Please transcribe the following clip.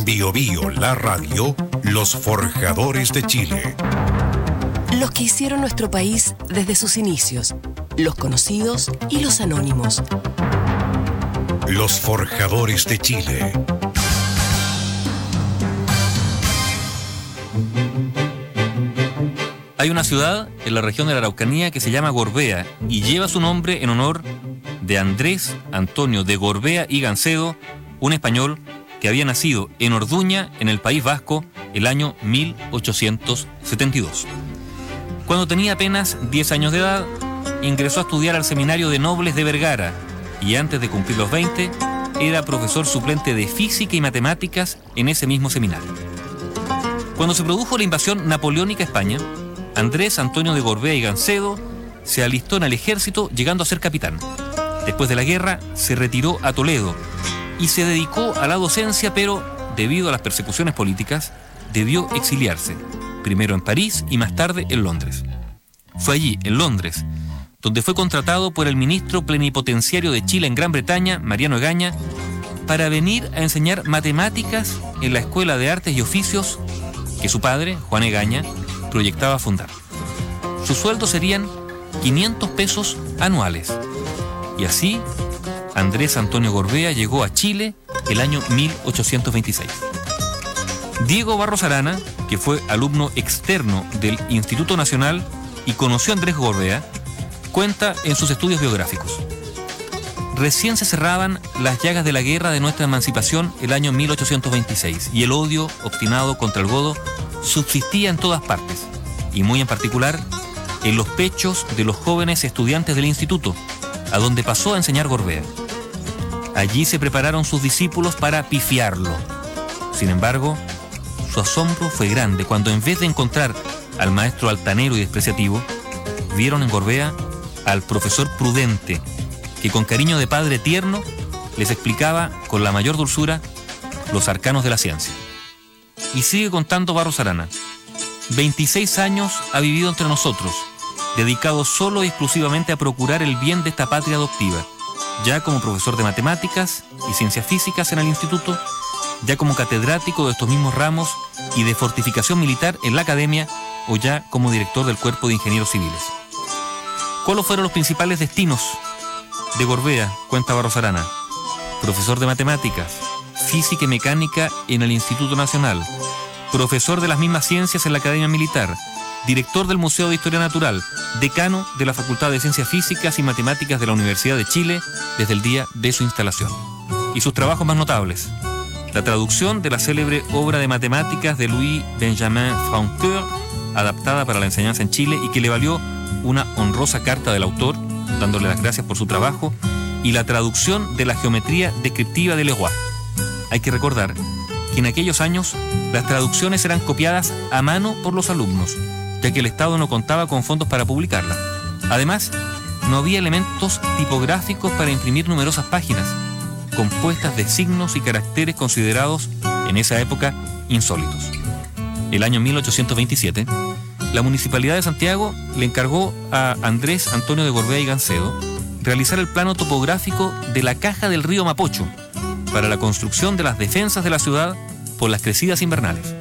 Bio Bio, la radio, los forjadores de Chile. Los que hicieron nuestro país desde sus inicios, los conocidos y los anónimos. Los forjadores de Chile. Hay una ciudad en la región de la Araucanía que se llama Gorbea y lleva su nombre en honor de Andrés Antonio de Gorbea y Gancedo, un español que había nacido en Orduña, en el País Vasco, el año 1872. Cuando tenía apenas 10 años de edad, ingresó a estudiar al Seminario de Nobles de Vergara y antes de cumplir los 20, era profesor suplente de física y matemáticas en ese mismo seminario. Cuando se produjo la invasión napoleónica a España, Andrés Antonio de Gorbea y Gancedo se alistó en el ejército, llegando a ser capitán. Después de la guerra, se retiró a Toledo y se dedicó a la docencia, pero debido a las persecuciones políticas, debió exiliarse, primero en París y más tarde en Londres. Fue allí, en Londres, donde fue contratado por el ministro plenipotenciario de Chile en Gran Bretaña, Mariano Egaña, para venir a enseñar matemáticas en la Escuela de Artes y Oficios que su padre, Juan Egaña, proyectaba fundar. Su sueldo serían 500 pesos anuales. Y así, Andrés Antonio Gorbea llegó a Chile el año 1826. Diego Barros Arana, que fue alumno externo del Instituto Nacional y conoció a Andrés Gorbea, cuenta en sus estudios biográficos: recién se cerraban las llagas de la guerra de nuestra emancipación el año 1826 y el odio obstinado contra el godo subsistía en todas partes, y muy en particular en los pechos de los jóvenes estudiantes del instituto, a donde pasó a enseñar Gorbea. Allí se prepararon sus discípulos para pifiarlo. Sin embargo, su asombro fue grande cuando, en vez de encontrar al maestro altanero y despreciativo, vieron en Gorbea al profesor prudente, que con cariño de padre tierno les explicaba con la mayor dulzura los arcanos de la ciencia. Y sigue contando Barros Arana: 26 años ha vivido entre nosotros, dedicado solo y exclusivamente a procurar el bien de esta patria adoptiva, ya como profesor de matemáticas y ciencias físicas en el instituto, ya como catedrático de estos mismos ramos y de fortificación militar en la academia, o ya como director del Cuerpo de Ingenieros Civiles. ¿Cuáles fueron los principales destinos de Gorbea? Cuenta Barros Arana: profesor de matemáticas, física y mecánica en el Instituto Nacional, profesor de las mismas ciencias en la Academia Militar, director del Museo de Historia Natural, decano de la Facultad de Ciencias Físicas y Matemáticas de la Universidad de Chile desde el día de su instalación. Y sus trabajos más notables: la traducción de la célebre obra de matemáticas de Louis Benjamin Francoeur, adaptada para la enseñanza en Chile y que le valió una honrosa carta del autor, dándole las gracias por su trabajo, y la traducción de la geometría descriptiva de Leroy. Hay que recordar que en aquellos años las traducciones eran copiadas a mano por los alumnos, ya que el Estado no contaba con fondos para publicarla. Además, no había elementos tipográficos para imprimir numerosas páginas, compuestas de signos y caracteres considerados en esa época insólitos. El año 1827, la Municipalidad de Santiago le encargó a Andrés Antonio de Gorbea y Gancedo realizar el plano topográfico de la caja del río Mapocho para la construcción de las defensas de la ciudad por las crecidas invernales.